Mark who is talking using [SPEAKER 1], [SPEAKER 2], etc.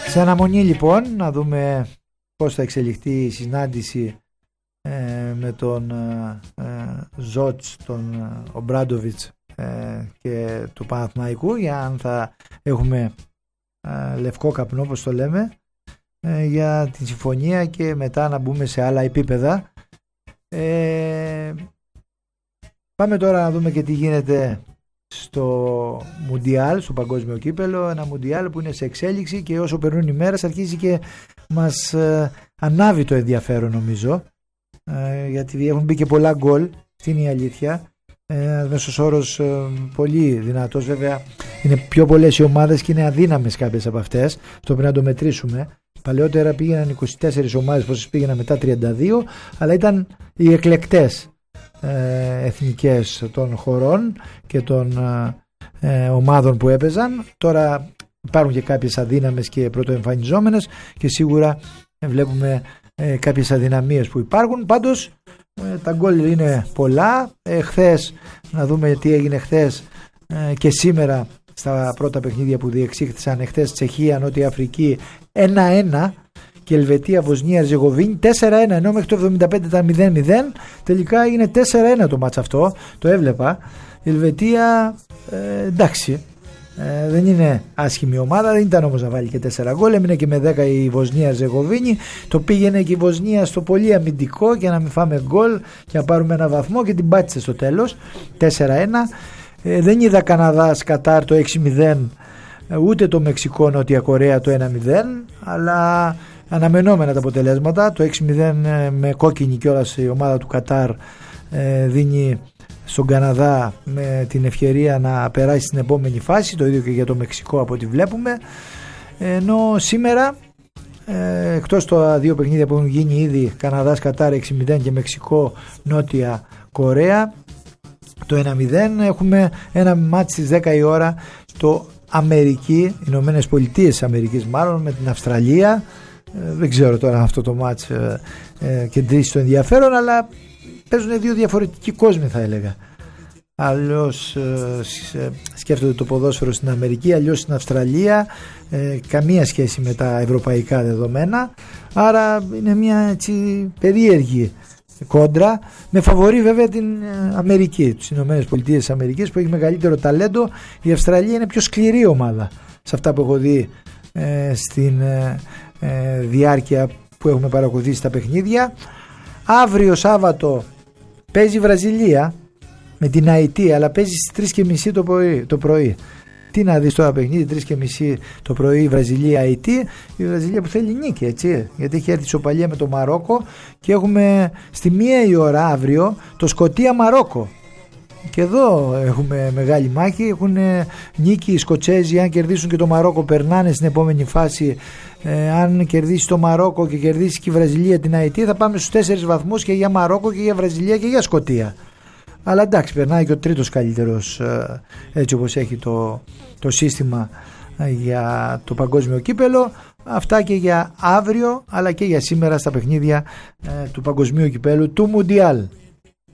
[SPEAKER 1] Σε αναμονή λοιπόν να δούμε πώς θα εξελιχθεί η συνάντηση με τον Ζότς, τον Ομπράντοβιτς και του Παναθηναϊκού, για αν θα έχουμε λευκό καπνό, όπως το λέμε, για την συμφωνία και μετά να μπούμε σε άλλα επίπεδα. Πάμε τώρα να δούμε και τι γίνεται στο Μουντιάλ, στο παγκόσμιο κύπελο. Ένα Μουντιάλ που είναι σε εξέλιξη και όσο περνούν οι μέρες αρχίζει και μας ανάβει το ενδιαφέρον, νομίζω, γιατί έχουν μπει και πολλά γκολ. Αυτή είναι η αλήθεια. Μέσος όρος πολύ δυνατός. Βέβαια είναι πιο πολλές οι ομάδες και είναι αδύναμες κάποιες από αυτές. Το πρέπει να το μετρήσουμε. Παλαιότερα πήγαιναν 24 ομάδες, πόσες πήγαιναν μετά 32, αλλά ήταν οι εκλεκτές εθνικές των χωρών και των ομάδων που έπαιζαν. Τώρα υπάρχουν και κάποιες αδύναμες και πρωτοεμφανιζόμενες και σίγουρα βλέπουμε κάποιες αδυναμίες που υπάρχουν. Πάντως τα γκολ είναι πολλά. Χθες, να δούμε τι έγινε χθες και σήμερα στα πρώτα παιχνίδια που διεξήχθησαν. Χθες Τσεχία, Νότια Αφρική 1-1 και Ελβετία, Βοσνία, Ερζεγοβίνη 4-1, ενώ μέχρι το 75 ήταν 0-0. Τελικά έγινε 4-1 το μάτς αυτό, το έβλεπα. Η Ελβετία εντάξει, δεν είναι άσχημη ομάδα, δεν ήταν όμως να βάλει και 4 γκολ. Έμεινε και με 10 η Βοσνία Ερζεγοβίνη. Το πήγαινε και η Βοσνία στο πολύ αμυντικό για να μην φάμε γκολ και να πάρουμε ένα βαθμό και την πάτησε στο τέλος 4-1. Δεν είδα Καναδάς Κατάρ το 6-0, ούτε το Μεξικό Νότια Κορέα το 1-0, αλλά αναμενόμενα τα αποτελέσματα. Το 6-0 με κόκκινη κιόλας η ομάδα του Κατάρ δίνει στον Καναδά με την ευκαιρία να περάσει στην επόμενη φάση. Το ίδιο και για το Μεξικό από ό,τι βλέπουμε. Ενώ σήμερα, εκτός τα δύο παιχνίδια που έχουν γίνει ήδη, Καναδάς Κατάρ 6-0 και Μεξικό Νότια Κορέα το 1-0, έχουμε ένα μάτς στις 10 η ώρα στο Αμερική, Ηνωμένες Πολιτείες Αμερικής μάλλον, με την Αυστραλία. Δεν ξέρω τώρα αυτό το μάτς κεντρήσει το ενδιαφέρον, αλλά παίζουν δύο διαφορετικοί κόσμοι, θα έλεγα. Αλλιώς σκέφτονται το ποδόσφαιρο στην Αμερική, αλλιώς στην Αυστραλία, καμία σχέση με τα ευρωπαϊκά δεδομένα. Άρα είναι μια έτσι περίεργη κόντρα, με φαβορί βέβαια την Αμερική, τις Ηνωμένες Πολιτείες της Αμερικής, που έχει μεγαλύτερο ταλέντο. Η Αυστραλία είναι πιο σκληρή ομάδα σε αυτά που έχω δει στην διάρκεια που έχουμε παρακολουθήσει τα παιχνίδια. Αύριο Σάββατο παίζει η Βραζιλία με την Αϊτή, αλλά παίζει στις 3:30 το πρωί. Τι να δεις τώρα παιχνίδι 3:30 το πρωί, Βραζιλία-Αϊτή. Η Βραζιλία που θέλει νίκη, έτσι, γιατί έχει έρθει ισοπαλία με το Μαρόκο και έχουμε στη 1 η ώρα αύριο το Σκωτία-Μαρόκο. Και εδώ έχουμε μεγάλη μάχη. Έχουν νίκη οι Σκοτσέζοι. Αν κερδίσουν και το Μαρόκο, περνάνε στην επόμενη φάση. Αν κερδίσει το Μαρόκο και κερδίσει και η Βραζιλία την Αϊτή, θα πάμε στους 4 βαθμούς και για Μαρόκο και για Βραζιλία και για Σκωτία. Αλλά εντάξει, περνάει και ο τρίτος καλύτερος, έτσι όπως έχει το σύστημα για το παγκόσμιο κύπελο. Αυτά και για αύριο, αλλά και για σήμερα στα παιχνίδια του παγκοσμίου κυπέλου του Μουντιάλ.